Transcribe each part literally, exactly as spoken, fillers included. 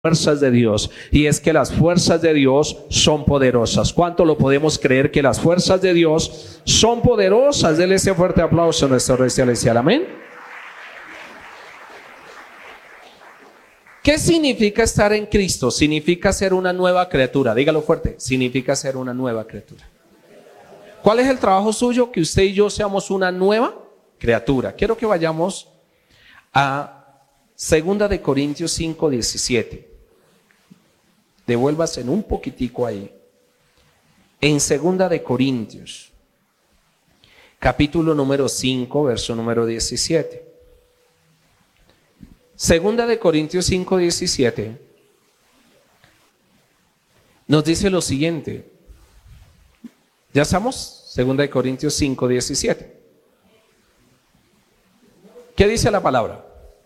fuerzas de Dios, y es que las fuerzas de Dios son poderosas. ¿Cuánto lo podemos creer que las fuerzas de Dios son poderosas? Denle ese fuerte aplauso a nuestro Rey Celestial. Amén. ¿Qué significa estar en Cristo? Significa ser una nueva criatura. Dígalo fuerte. Significa ser una nueva criatura. ¿Cuál es el trabajo suyo? Que usted y yo seamos una nueva criatura. Quiero que vayamos a Segunda de Corintios cinco, diecisiete. Devuélvase en un poquitico ahí. En Segunda de Corintios, capítulo número cinco, verso número diecisiete. Segunda de Corintios cinco, diecisiete. Nos dice lo siguiente. ¿Ya estamos? Segunda de Corintios cinco, diecisiete. ¿Qué dice la palabra?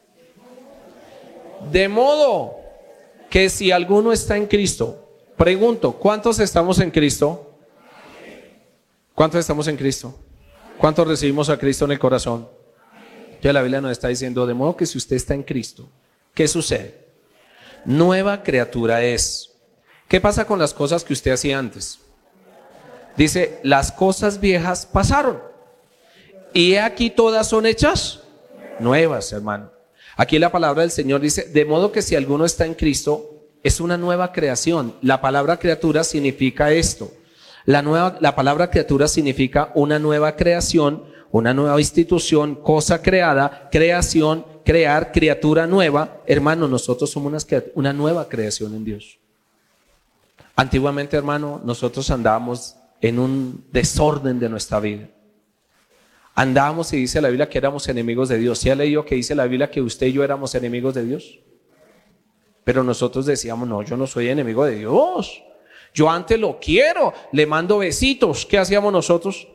De modo que si alguno está en Cristo, pregunto, ¿cuántos estamos en Cristo? ¿Cuántos estamos en Cristo? ¿Cuántos recibimos a Cristo en el corazón? Ya la Biblia nos está diciendo, de modo que si usted está en Cristo, ¿qué sucede? Nueva criatura es. ¿Qué pasa con las cosas que usted hacía antes? Dice, las cosas viejas pasaron y he aquí todas son hechas nuevas, hermano. Aquí la palabra del Señor dice, de modo que si alguno está en Cristo, es una nueva creación. La palabra criatura significa esto. La, nueva, la palabra criatura significa una nueva creación, una nueva institución, cosa creada, creación, crear, criatura nueva. Hermano, nosotros somos una, una nueva creación en Dios. Antiguamente, hermano, nosotros andábamos en un desorden de nuestra vida. Andábamos y dice la Biblia que éramos enemigos de Dios. ¿Sí ha leído que dice la Biblia que usted y yo éramos enemigos de Dios? Pero nosotros decíamos, no, yo no soy enemigo de Dios. Yo antes lo quiero, le mando besitos. ¿Qué hacíamos nosotros?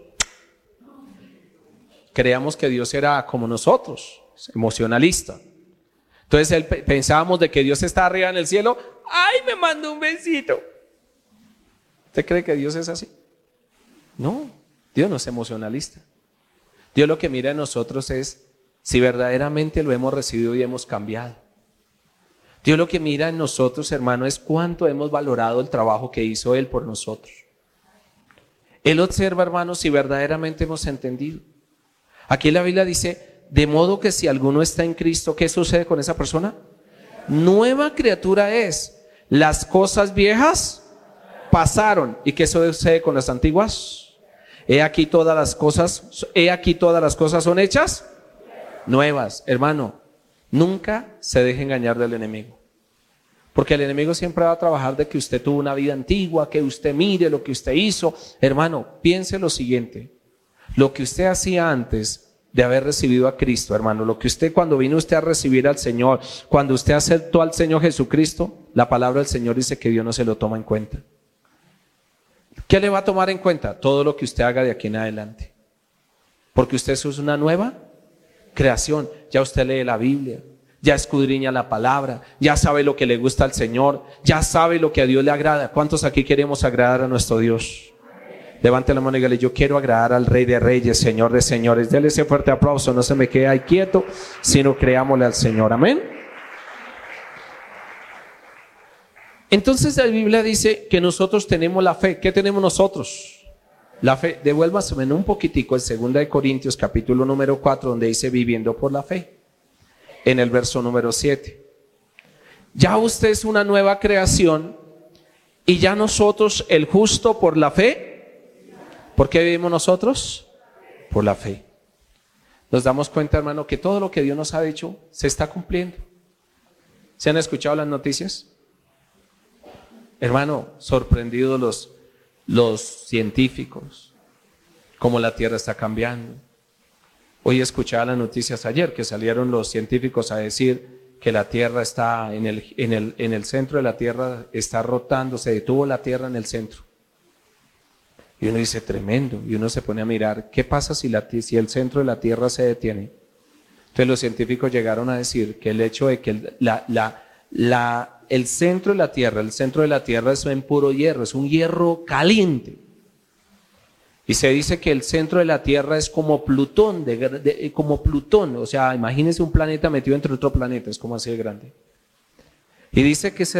Creíamos que Dios era como nosotros, emocionalista. Entonces él, pensábamos de que Dios está arriba en el cielo. ¡Ay, me mandó un besito! ¿Usted cree que Dios es así? No, Dios no es emocionalista. Dios lo que mira en nosotros es si verdaderamente lo hemos recibido y hemos cambiado. Dios lo que mira en nosotros, hermano, es cuánto hemos valorado el trabajo que hizo Él por nosotros. Él observa, hermano, si verdaderamente hemos entendido. Aquí la Biblia dice, de modo que si alguno está en Cristo, ¿qué sucede con esa persona? Nueva criatura es. Las cosas viejas pasaron. ¿Y qué sucede con las antiguas? He aquí todas las cosas, he aquí todas las cosas son hechas nuevas. Hermano, nunca se deje engañar del enemigo. Porque el enemigo siempre va a trabajar de que usted tuvo una vida antigua, que usted mire lo que usted hizo. Hermano, piense lo siguiente. Lo que usted hacía antes de haber recibido a Cristo, hermano, lo que usted cuando vino usted a recibir al Señor, cuando usted aceptó al Señor Jesucristo, la palabra del Señor dice que Dios no se lo toma en cuenta. ¿Qué le va a tomar en cuenta? Todo lo que usted haga de aquí en adelante. Porque usted es una nueva creación. Ya usted lee la Biblia, ya escudriña la palabra, ya sabe lo que le gusta al Señor, ya sabe lo que a Dios le agrada. ¿Cuántos aquí queremos agradar a nuestro Dios? Levante la mano y dígale, yo quiero agradar al Rey de Reyes, Señor de Señores. Dele ese fuerte aplauso, no se me quede ahí quieto, sino creámosle al Señor. Amén. Entonces la Biblia dice que nosotros tenemos la fe. ¿Qué tenemos nosotros? La fe. Devuélvaseme un poquitico en Segunda de Corintios capítulo número cuatro, donde dice viviendo por la fe. En el verso número siete. Ya usted es una nueva creación y ya nosotros, el justo por la fe. ¿Por qué vivimos nosotros? Por la fe. Nos damos cuenta, hermano, que todo lo que Dios nos ha dicho se está cumpliendo. ¿Se han escuchado las noticias? Hermano, sorprendidos los, los científicos, cómo la Tierra está cambiando. Hoy escuchaba las noticias ayer que salieron los científicos a decir que la Tierra está en el, en el, en el centro de la Tierra, está rotando, se detuvo la Tierra en el centro. Y uno dice, tremendo, y uno se pone a mirar, ¿qué pasa si, la, si el centro de la Tierra se detiene? Entonces los científicos llegaron a decir que el hecho de que el, la, la, la el centro de la Tierra, el centro de la Tierra es en puro hierro, es un hierro caliente. Y se dice que el centro de la Tierra es como Plutón, de, de, como Plutón, o sea, imagínense un planeta metido entre otro planeta, es como así de grande. Y dice que se